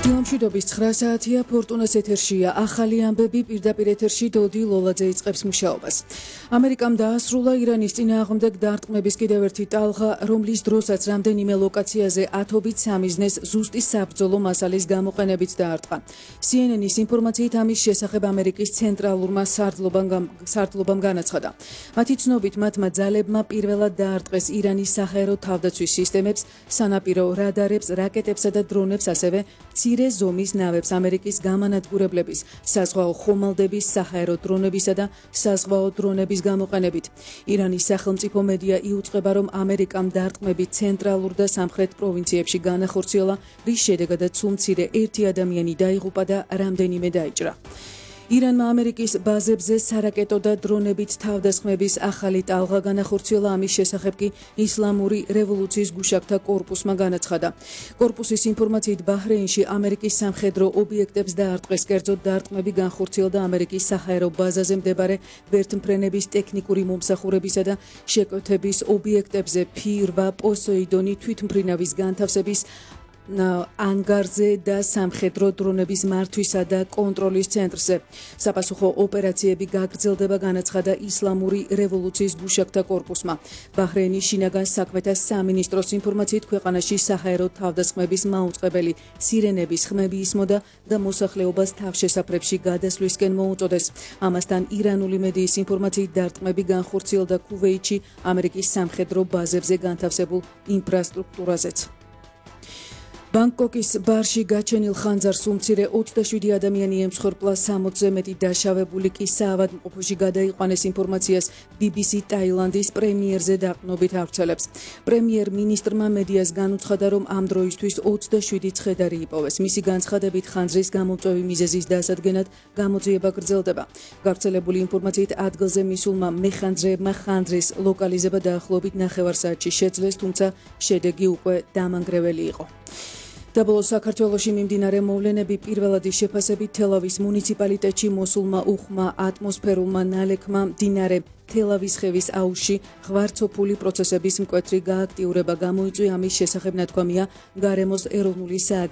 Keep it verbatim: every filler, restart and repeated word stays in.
დილამშვიდობის ცხრა საათია, ფორტუნას ეთერშია ახალი ამბები, პირდაპირ ეთერში დოდი ლოლაძე იწყებს მუშაობას. ამერიკამ დაასრულა ირანის წინააღმდეგ დარტყმების კიდევ ერთი ტალღა, რომლის დროსაც რამდენიმე ლოკაციაზე ათობით სამიზნეს ზუსტი საბრძოლო მასალის გამოყენებით დაარტყა. სი ენ ენ-ის ინფორმაციით ამის შესახებ ამერიკის ცენტრალურმა სარდლობამ განაცხადა. მათი ცნობით მათმა ძალებმა პირველად დაარტყეს ირანის საჰაერო თავდაცვის სისტემებს, სანაპირო რადარებს, რაკეტებსა და დრონებს, ასევე მცირე ზომის ნავებს ამერიკის გამანადგურებლების, საზღვაო ხომალდების, საჰაერო დრონებისა და საზღვაო დრონების გამოყენებით. ირანის სახელმწიფო მედია იუწყება, რომ ამერიკამ დარტყმები ცენტრალურ და სამხრეთ პროვინციებში განახორციელა, რის შედეგადაც სულ მცირე ერთი ადამიანი დაიღუპა და რამდენიმე დაიჭრა. ირანმა ამერიკის ბაზებზე სარაკეტო და დრონებით თავდასხმების ახალი ტალღა განახორციელა, ამის შესახებ კი ისლამური რევოლუციის გუშაგთა კორპუსმა განაცხადა. კორპუსის ინფორმაციით ბაჰრეინში ამერიკის სამხედრო ობიექტებს დაარტყეს, კერძოდ დარტყმები განხორციელდა ამერიკის საჰაერო ბაზაზე მდებარე ვერთმფრენების ტექნიკური მომსახურებისა და შეკვეთების ობიექტებზე, ფი რვა პოსეიდონი თვითმფრინავის განთავსების ანგარზე და სამხედრო დრონების მართვისა და კონტროლის ცენტრზე. საპასუხო ოპერაციები გაგრძელდება, განაცხადა ისლამური რევოლუციის გუშაგთა კორპუსმა. ბაჰრეინის შინაგან საქმეთა სამინისტროს ინფორმაციით ქვეყანაში საჰაერო თავდასხმების მაუწყებელი სირენების ხმები ისმოდა და მოსახლეობას თავშესაფრებში გადასვლისკენ მოუწოდეს. ამასთან ირანული მედიის ინფორმაციით დარტყმები განხორციელდა ქუვეითში ამერიკის სამხედრო ბაზებზე განთავსებულ ინფრასტრუქტურაზეც. ბანგკოკის ბარში გაჩენილ ხანძარს უმცირე ოცდაშვიდი ადამიანი ემსხვერპლა, სამოცზე მეტი დაშავებული კი საავადმყოფოში გადაიყვანეს, ინფორმაციას ბი ბი სი ტაილანდის პრემიერზე დაყრდნობით ავრცელებს. პრემიერ-მინისტრმა მედიას განუცხადა, რომ ამ დროისთვის ოცდაშვიდი ცხედარი იპოვეს. მისი განცხადებით ხანძრის გამომწვევი მიზეზის დასადგენად გამოძიება გრძელდება. გავრცელებული ინფორმაციით ადგილზე მისულმა მეხანძრეებმა ხანძრის ლოკალიზება დაახლოებით ნახევარ საათში შეძლეს, თუმცა შედეგი უკვე დამანგრეველი იყო. დაბოლოს საქართველოში მიმდინარე მოვლენები პირველადი შეფასებით თელავის მუნიციპალიტეტში მოსულმა უხმა ატმოსფერულმა ნალექმა მდინარე თელავის ხევის აუზში ღვარცოფული პროცესების მკვეთრი გააქტიურება გამოიწვია, ამის შესახებ ნათქვამია გარემოს ეროვნული